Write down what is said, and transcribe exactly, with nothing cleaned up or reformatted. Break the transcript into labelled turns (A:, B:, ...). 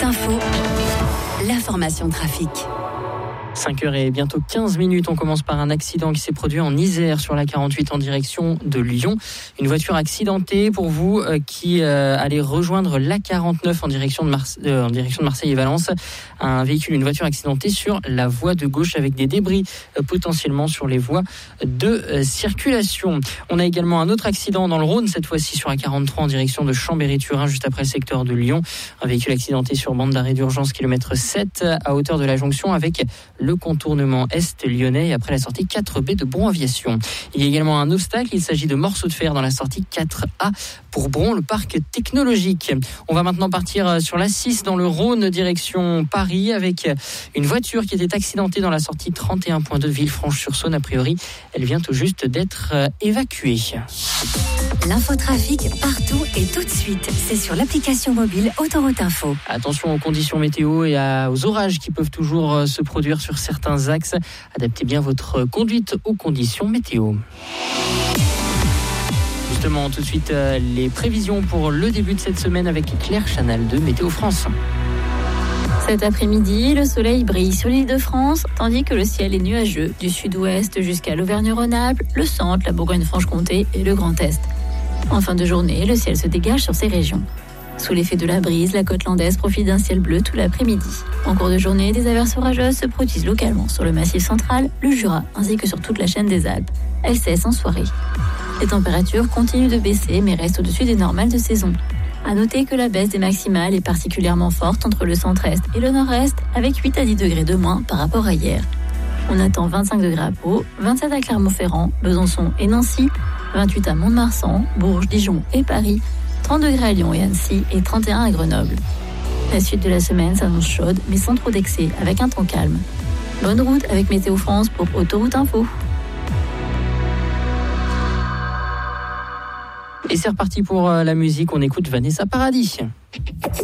A: Info, l'information trafic.
B: cinq heures et bientôt quinze minutes, on commence par un accident qui s'est produit en Isère sur la quarante-huit en direction de Lyon. Une voiture accidentée pour vous euh, qui euh, allait rejoindre l'A quarante-neuf en direction, de Marse- euh, en direction de Marseille et Valence. Un véhicule, une voiture accidentée sur la voie de gauche avec des débris euh, potentiellement sur les voies de euh, circulation. On a également un autre accident dans le Rhône, cette fois-ci sur la quarante-trois en direction de Chambéry-Turin, juste après le secteur de Lyon. Un véhicule accidenté sur bande d'arrêt d'urgence kilomètre sept à hauteur de la jonction avec le contournement est lyonnais et après la sortie quatre B de Bron Aviation. Il y a également un obstacle, il s'agit de morceaux de fer dans la sortie quatre A pour Bron, le parc technologique. On va maintenant partir sur l'A six dans le Rhône, direction Paris, avec une voiture qui était accidentée dans la sortie trente et un point deux de Villefranche-sur-Saône. A priori, elle vient tout juste d'être évacuée.
A: L'infotrafic partout et tout de suite. C'est sur l'application mobile Autoroute Info.
B: Attention aux conditions météo et à, aux orages qui peuvent toujours se produire sur certains axes. Adaptez bien votre conduite aux conditions météo. Justement, tout de suite, les prévisions pour le début de cette semaine avec Claire Chanal de Météo France.
C: Cet après-midi, le soleil brille sur l'île de France, tandis que le ciel est nuageux du sud-ouest jusqu'à l'Auvergne-Rhône-Alpes, le centre, la Bourgogne-Franche-Comté et le Grand Est. En fin de journée, le ciel se dégage sur ces régions. Sous l'effet de la brise, la côte landaise profite d'un ciel bleu tout l'après-midi. En cours de journée, des averses orageuses se produisent localement sur le Massif central, le Jura, ainsi que sur toute la chaîne des Alpes. Elles cessent en soirée. Les températures continuent de baisser, mais restent au-dessus des normales de saison. À noter que la baisse des maximales est particulièrement forte entre le centre-est et le nord-est, avec huit à dix degrés de moins par rapport à hier. On attend vingt-cinq degrés à Pau, vingt-sept à Clermont-Ferrand, Besançon et Nancy, vingt-huit à Mont-de-Marsan, Bourges, Dijon et Paris, trente degrés à Lyon et Annecy et trente et un à Grenoble. La suite de la semaine s'annonce chaude, mais sans trop d'excès, avec un temps calme. Bonne route avec Météo France pour Autoroute Info.
B: Et c'est reparti pour la musique, on écoute Vanessa Paradis.